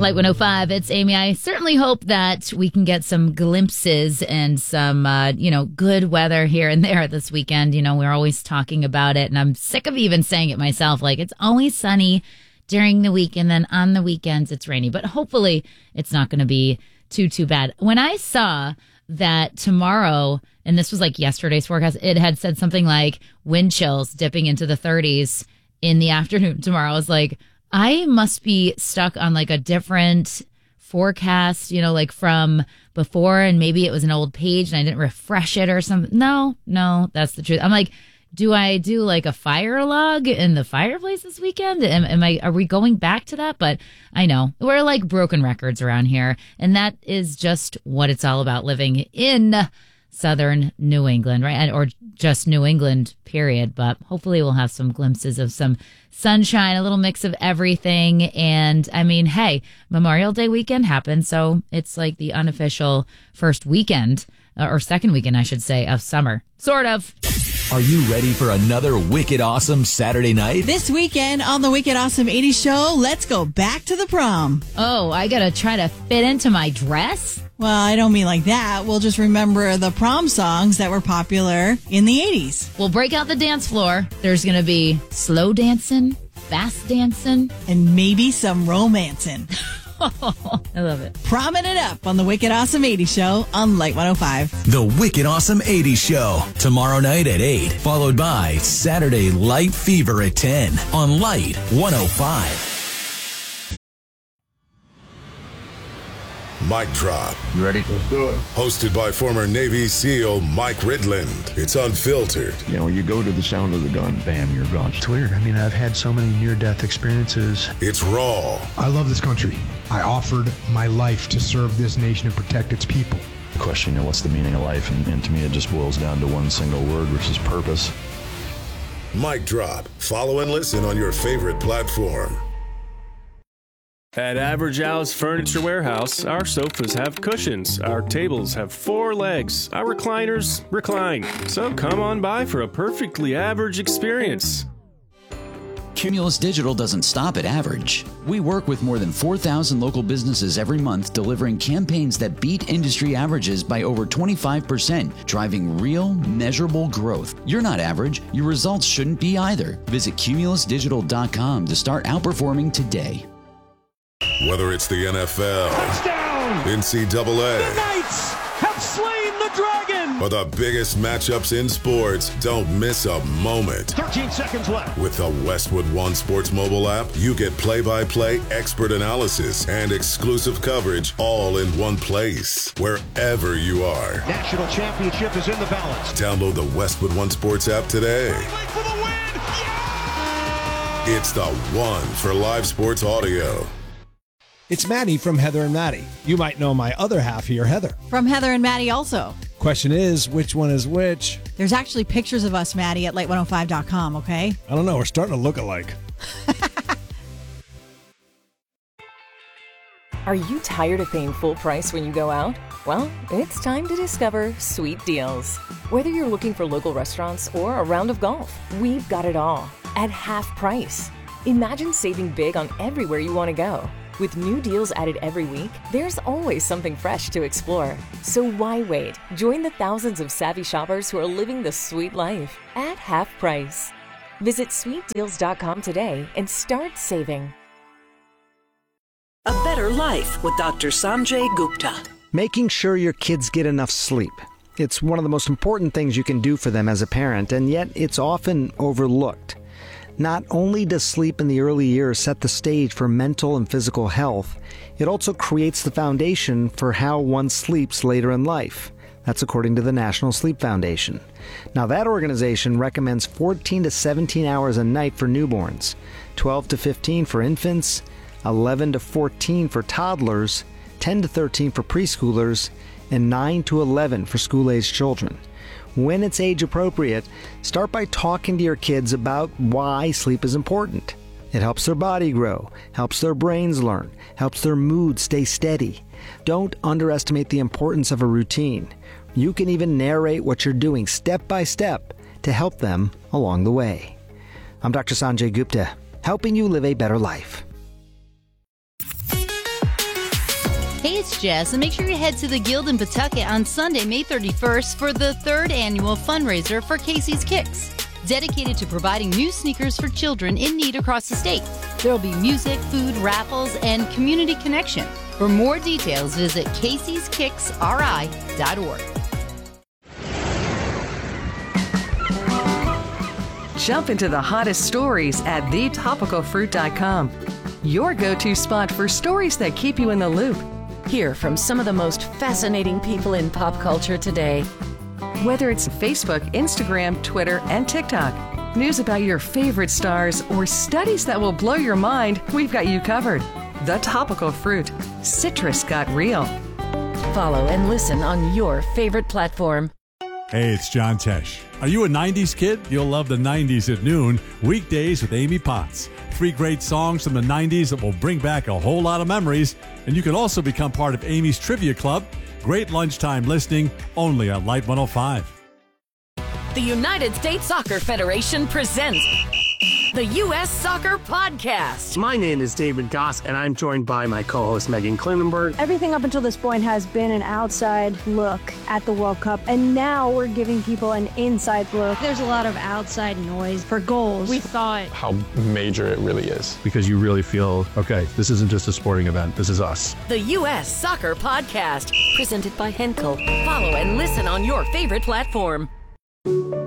Light 105, it's Amy. I certainly hope that we can get some glimpses and some, good weather here and there this weekend. We're always talking about it, and I'm sick of even saying it myself. Like, it's always sunny during the week, and then on the weekends it's rainy. But hopefully it's not going to be too bad. When I saw that tomorrow, and this was like yesterday's forecast, it had said something like wind chills dipping into the 30s in the afternoon tomorrow. I was like, I must be stuck on like a different forecast, like from before, and maybe it was an old page and I didn't refresh it or something. No, that's the truth. I'm like, do I do like a fire log in the fireplace this weekend? Are we going back to that? But I know we're like broken records around here, and that is just what it's all about, living in southern New England, right? Or just New England, period. But hopefully we'll have some glimpses of some sunshine, a little mix of everything. And I mean, hey, Memorial Day weekend happened, so it's like the unofficial first weekend, or second weekend, I should say, of summer. Sort of. Are you ready for another wicked awesome Saturday night? This weekend on the Wicked Awesome 80s show, let's go back to the prom. Oh, I gotta try to fit into my dress? Well, I don't mean like that. We'll just remember the prom songs that were popular in the 80s. We'll break out the dance floor. There's gonna be slow dancing, fast dancing, and maybe some romancing. I love it. Promming it up on the Wicked Awesome 80s show on Light 105. The Wicked Awesome 80s show, tomorrow night at 8, followed by Saturday Light Fever at 10 on Light 105. Mic Drop. You ready? Let's do it. Hosted by former Navy SEAL Mike Ridland. It's unfiltered. When you go to the sound of the gun, bam, you're gone. It's weird. I've had so many near-death experiences. It's raw. I love this country. I offered my life to serve this nation and protect its people. The question, what's the meaning of life? And to me, it just boils down to one single word, which is purpose. Mic Drop. Follow and listen on your favorite platform. At Average Al's Furniture Warehouse, our sofas have cushions, our tables have 4 legs, our recliners recline. So come on by for a perfectly average experience. Cumulus Digital doesn't stop at average. We work with more than 4,000 local businesses every month, delivering campaigns that beat industry averages by over 25%, driving real, measurable growth. You're not average. Your results shouldn't be either. Visit cumulusdigital.com to start outperforming today. Whether it's the NFL, touchdown, NCAA, the Knights have slain the dragon, or the biggest matchups in sports, don't miss a moment. 13 seconds left. With the Westwood One Sports mobile app, you get play-by-play expert analysis and exclusive coverage all in one place, wherever you are. National championship is in the balance. Download the Westwood One Sports app today. For the win. Yeah! It's the one for live sports audio. It's Maddie from Heather and Maddie. You might know my other half here, Heather. From Heather and Maddie also. Question is, which one is which? There's actually pictures of us, Maddie, at light105.com, okay? I don't know. We're starting to look alike. Are you tired of paying full price when you go out? Well, it's time to discover Sweet Deals. Whether you're looking for local restaurants or a round of golf, we've got it all at half price. Imagine saving big on everywhere you want to go. With new deals added every week, there's always something fresh to explore. So why wait? Join the thousands of savvy shoppers who are living the sweet life at half price. Visit sweetdeals.com today and start saving. A better life with Dr. Sanjay Gupta. Making sure your kids get enough sleep. It's one of the most important things you can do for them as a parent, and yet it's often overlooked. Not only does sleep in the early years set the stage for mental and physical health, it also creates the foundation for how one sleeps later in life. That's according to the National Sleep Foundation. Now, that organization recommends 14 to 17 hours a night for newborns, 12 to 15 for infants, 11 to 14 for toddlers, 10 to 13 for preschoolers, and 9 to 11 for school-aged children. When it's age appropriate, start by talking to your kids about why sleep is important. It helps their body grow, helps their brains learn, helps their mood stay steady. Don't underestimate the importance of a routine. You can even narrate what you're doing step by step to help them along the way. I'm Dr. Sanjay Gupta, helping you live a better life. Hey, it's Jess, and make sure you head to the Guild in Pawtucket on Sunday, May 31st for the 3rd annual fundraiser for Casey's Kicks, dedicated to providing new sneakers for children in need across the state. There will be music, food, raffles, and community connection. For more details, visit Casey'sKicksRI.org. Jump into the hottest stories at thetopicalfruit.com. Your go-to spot for stories that keep you in the loop. Hear from some of the most fascinating people in pop culture today. Whether it's Facebook, Instagram, Twitter, and TikTok, news about your favorite stars, or studies that will blow your mind, we've got you covered. The Topical Fruit. Citrus got real. Follow and listen on your favorite platform. Hey, it's John Tesh. Are you a 90s kid? You'll love the 90s at noon, weekdays with Amy Potts. 3 great songs from the 90s that will bring back a whole lot of memories. And you can also become part of Amy's Trivia Club. Great lunchtime listening only on Light 105. The United States Soccer Federation presents the U.S. Soccer Podcast. My name is David Goss, and I'm joined by my co-host Megan Klinenberg. Everything up until this point has been an outside look at the World Cup, and now we're giving people an inside look. There's a lot of outside noise for goals. We thought how major it really is. Because you really feel, okay, this isn't just a sporting event, this is us. The U.S. Soccer Podcast, presented by Henkel. Follow and listen on your favorite platform.